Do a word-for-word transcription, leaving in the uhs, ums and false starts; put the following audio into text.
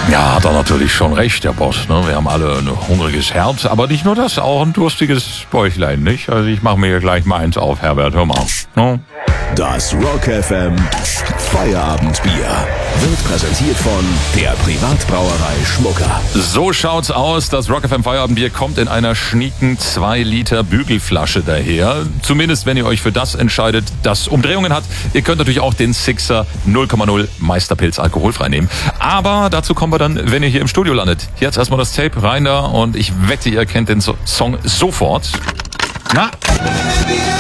Ja, hat er natürlich schon recht, der Boss. Ne? Wir haben alle ein hungriges Herz, aber nicht nur das, auch ein durstiges Bäuchlein, nicht? Also ich mache mir hier gleich mal eins auf, Herbert, hör mal. Ne? Das Rock F M Feierabendbier wird präsentiert von der Privatbrauerei Schmucker. So schaut's aus. Das Rock F M Feierabendbier kommt in einer schnieken zwei Liter Bügelflasche daher. Zumindest, wenn ihr euch für das entscheidet, das Umdrehungen hat. Ihr könnt natürlich auch den Sixer null Komma null Meisterpilz alkoholfrei nehmen. Aber dazu kommen wir dann, wenn ihr hier im Studio landet. Jetzt erstmal das Tape rein da und ich wette, ihr kennt den Song sofort. Na?